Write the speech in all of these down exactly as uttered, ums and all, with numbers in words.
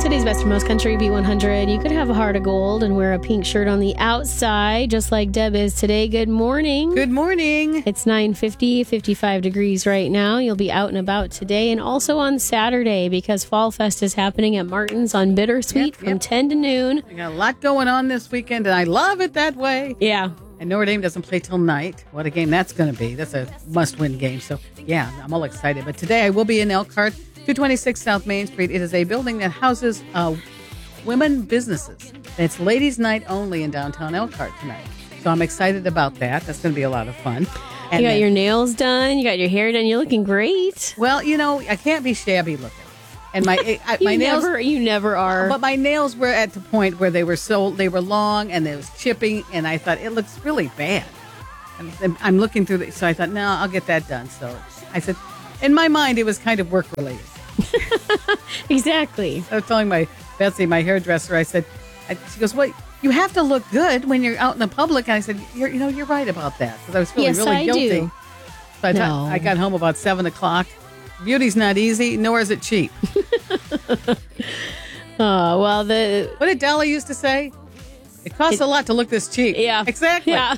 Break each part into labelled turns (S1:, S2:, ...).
S1: Today's Best from Most Country B one hundred. You could have a heart of gold and wear a pink shirt on the outside, just like Deb is today. Good morning.
S2: Good morning.
S1: It's nine fifty, fifty-five degrees right now. You'll be out and about today and also on Saturday because Fall Fest is happening at Martin's on Bittersweet
S2: Yep,
S1: from
S2: yep.
S1: ten to noon.
S2: We got a lot going on this weekend, and I love it that way.
S1: Yeah.
S2: And Notre Dame doesn't play till night. What a game that's going to be. That's a must-win game. So, yeah, I'm all excited. But today I will be in Elkhart, two twenty-six South Main Street. It is a building that houses uh, women businesses. It's ladies' night only in downtown Elkhart tonight. So I'm excited about that. That's going to be a lot of fun. And
S1: you got
S2: then,
S1: your nails done. You got your hair done. You're looking great.
S2: well, you know, I can't be shabby looking. And my I,
S1: You
S2: my nails,
S1: never, you never are.
S2: but my nails were at the point where they were so they were long and it was chipping, and I thought it looks really bad. And and I'm looking through the, so I thought, no, I'll get that done. So I said, in my mind, it was kind of work related.
S1: Exactly.
S2: I was telling my Betsy, my hairdresser, I said, I, she goes, well, you have to look good when you're out in the public. And I said, you're, you know, you're right about that, because I was feeling
S1: Yes,
S2: really
S1: I
S2: guilty.
S1: do.
S2: So I,
S1: No.
S2: thought- I got home about seven o'clock. Beauty's not easy, nor is it cheap.
S1: Oh, well, the...
S2: What did Dolly used to say? It costs
S1: It-
S2: a lot to look this cheap.
S1: Yeah.
S2: Exactly.
S1: Yeah.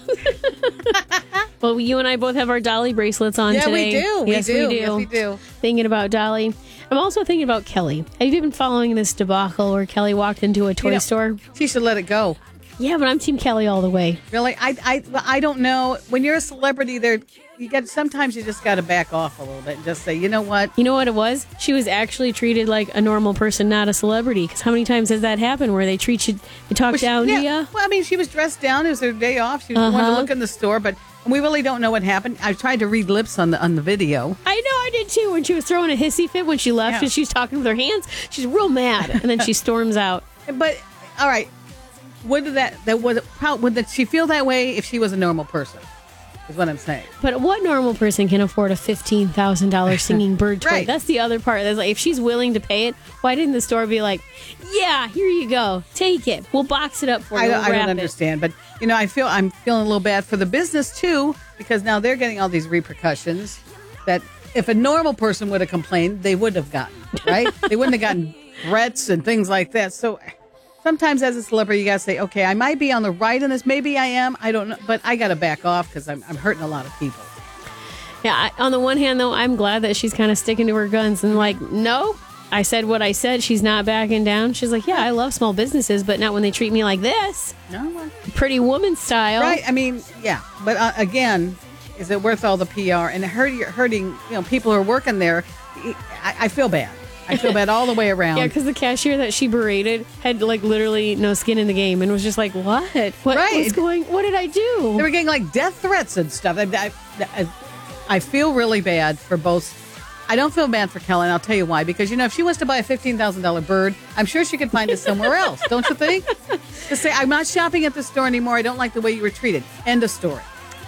S1: Well, you and I both have our Dolly bracelets on
S2: Yeah,
S1: today.
S2: we do. We
S1: Yes,
S2: do.
S1: we do.
S2: Yes, we do.
S1: Thinking about Dolly. I'm also thinking about Kelly. Have you been following this debacle where Kelly walked into a toy
S2: You know,
S1: store?
S2: She should let it go.
S1: Yeah, but I'm Team Kelly all the way.
S2: Really, I, I, well, I don't know. When you're a celebrity, there, you get sometimes you just got to back off a little bit and just say, you know what?
S1: You know what it was? She was actually treated like a normal person, not a celebrity. Because how many times has that happened where they treat you, they talk
S2: Well, she-
S1: down
S2: yeah,
S1: to you?
S2: Well, I mean, she was dressed down. It was her day off. She was going to
S1: Uh-huh.
S2: look in the store, but we really don't know what happened. I tried to read lips on the on the video.
S1: I know, I did too. When she was throwing a hissy fit when she left
S2: Yeah.
S1: and she was talking with her hands, she's real mad. And then she storms out.
S2: But all right, would that that would how would that she feel that way if she was a normal person? Is what I'm saying.
S1: But what normal person can afford a fifteen thousand dollars singing bird toy?
S2: Right.
S1: That's the other part. That's like, if she's willing to pay it, why didn't the store be like, yeah, here you go. Take it. We'll box it up for you.
S2: I don't,
S1: We'll
S2: I don't
S1: wrap it."
S2: understand, but you know, I feel I'm feeling a little bad for the business too, because now they're getting all these repercussions that if a normal person would have complained, they would have gotten, right? They wouldn't have gotten threats and things like that. So sometimes as a celebrity, you got to say, okay, I might be on the right in this. Maybe I am. I don't know. But I got to back off because I'm, I'm hurting a lot of people.
S1: Yeah, I, on the one hand, though, I'm glad that she's kind of sticking to her guns and like, no, I said what I said. She's not backing down. She's like, yeah, I love small businesses, but not when they treat me like this.
S2: No,
S1: Pretty woman style.
S2: right. I mean, yeah. But uh, again, is it worth all the P R and hurting, hurting you know, people who are working there? I, I feel bad. I feel bad all the way around.
S1: Yeah, because the cashier that she berated had like literally no skin in the game and was just like, what? What
S2: Right.
S1: what's going, what did I do?
S2: They were getting like death threats and stuff. I, I, I, I feel really bad for both. I don't feel bad for Kelly, and I'll tell you why. Because, you know, if she wants to buy a fifteen thousand dollars bird, I'm sure she could find it somewhere else. Don't you think? To say, I'm not shopping at the store anymore. I don't like the way you were treated. End of story.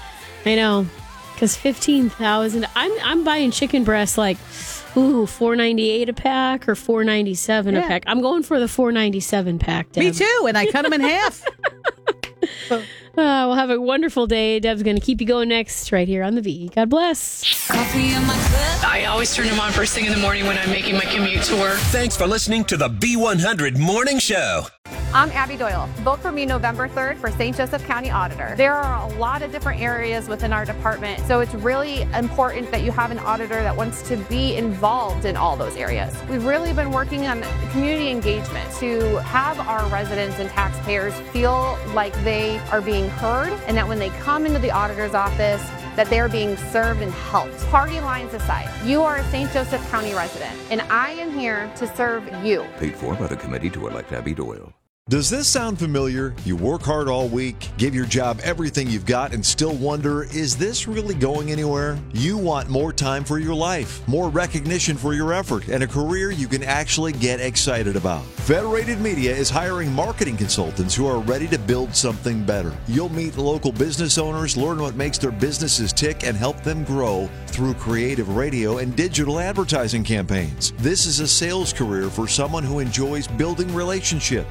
S1: I know, because fifteen thousand. I'm I'm buying chicken breasts like, ooh, four ninety eight a pack or four ninety seven
S2: Yeah.
S1: a pack. I'm going for the four ninety seven pack. Deb.
S2: Me too. And I cut them in half. So,
S1: Uh, we'll have a wonderful day. Deb's going to keep you going next right here on the V. God bless.
S3: I always turn them on first thing in the morning when I'm making my commute to work.
S4: Thanks for listening to the B one hundred Morning Show.
S5: I'm Abby Doyle. Vote for me November third for Saint Joseph County Auditor. There are a lot of different areas within our department, so it's really important that you have an auditor that wants to be involved in all those areas. We've really been working on community engagement to have our residents and taxpayers feel like they are being heard and that when they come into the auditor's office, that they're being served and helped. Party lines aside, you are a Saint Joseph County resident, and I am here to serve you.
S6: Paid for by the committee to elect Abby Doyle.
S7: Does this sound familiar? You work hard all week, give your job everything you've got, and still wonder, is this really going anywhere? You want more time for your life, more recognition for your effort, and a career you can actually get excited about. Federated Media is hiring marketing consultants who are ready to build something better. You'll meet local business owners, learn what makes their businesses tick, and help them grow through creative radio and digital advertising campaigns. This is a sales career for someone who enjoys building relationships. Find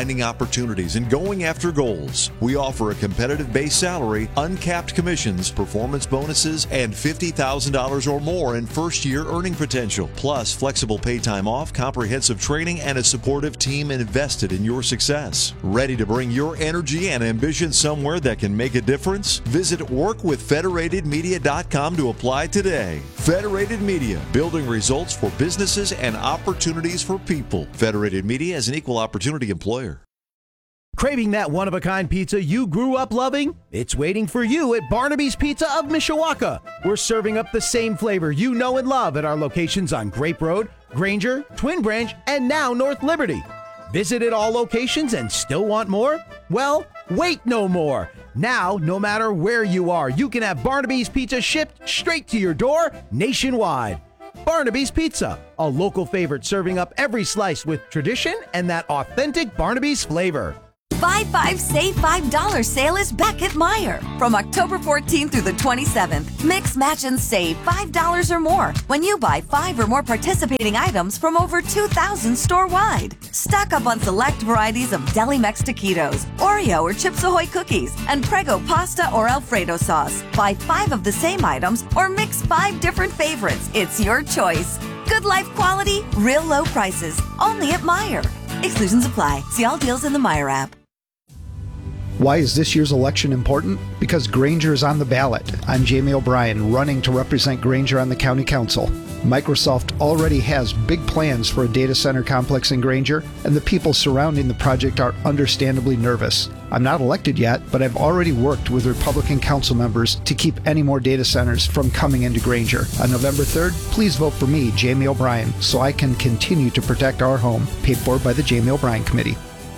S7: finding opportunities and going after goals. We offer a competitive base salary, uncapped commissions, performance bonuses, and fifty thousand dollars or more in first-year earning potential, plus flexible pay time off, comprehensive training, and a supportive team invested in your success. Ready to bring your energy and ambition somewhere that can make a difference? Visit work with federated media dot com to apply today. Federated Media, building results for businesses and opportunities for people. Federated Media is an equal opportunity employer.
S8: Craving that one-of-a-kind pizza you grew up loving? It's waiting for you at Barnaby's Pizza of Mishawaka. We're serving up the same flavor you know and love at our locations on Grape Road, Granger, Twin Branch, and now North Liberty. Visited all locations and still want more? Well, wait no more. Now, no matter where you are, you can have Barnaby's Pizza shipped straight to your door nationwide. Barnaby's Pizza, a local favorite serving up every slice with tradition and that authentic Barnaby's flavor.
S9: Buy five, save five dollars sale is back at Meijer. From October fourteenth through the twenty-seventh, mix, match, and save five dollars or more when you buy five or more participating items from over two thousand store-wide. Stock up on select varieties of Deli Mex taquitos, Oreo or Chips Ahoy cookies, and Prego pasta or Alfredo sauce. Buy five of the same items or mix five different favorites. It's your choice. Good life quality, real low prices. Only at Meijer. Exclusions apply. See all deals in the Meijer app.
S10: Why is this year's election important? Because Granger is on the ballot. I'm Jamie O'Brien, running to represent Granger on the County Council. Microsoft already has big plans for a data center complex in Granger, and the people surrounding the project are understandably nervous. I'm not elected yet, but I've already worked with Republican council members to keep any more data centers from coming into Granger. On November third, please vote for me, Jamie O'Brien, so I can continue to protect our home, paid for by the Jamie O'Brien Committee.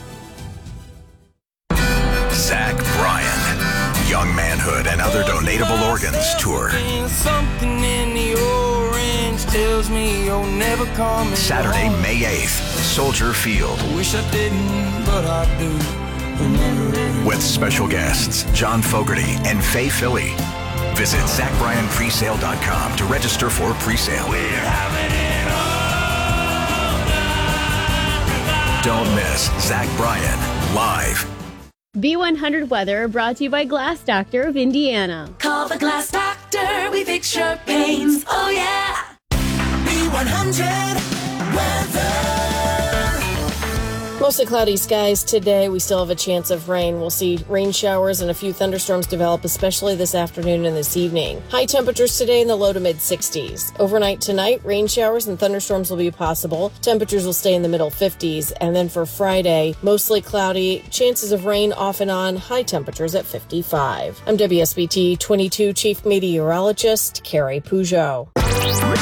S11: Zach Bryan, Young Manhood and Other Donatable Organs Tour.
S12: Something in the orange tells me you'll never come.
S11: Saturday, May eighth, Soldier Field.
S12: Wish I didn't, but I do.
S11: With special guests John Fogerty and Faye Philly. Visit Zach Bryan Presale dot com to register for presale. We're having it all. Don't miss Zach Bryan live.
S1: B one hundred weather brought to you by Glass Doctor of Indiana.
S13: Call the Glass Doctor, we fix your pains. Oh yeah. B one hundred weather.
S14: Mostly cloudy skies today. We still have a chance of rain. We'll see rain showers and a few thunderstorms develop, especially this afternoon and this evening. High temperatures today in the low to mid sixties. Overnight tonight, rain showers and thunderstorms will be possible. Temperatures will stay in the middle fifties. And then for Friday, mostly cloudy, chances of rain off and on, high temperatures at fifty-five. I'm W S B T twenty-two Chief Meteorologist Carrie Peugeot.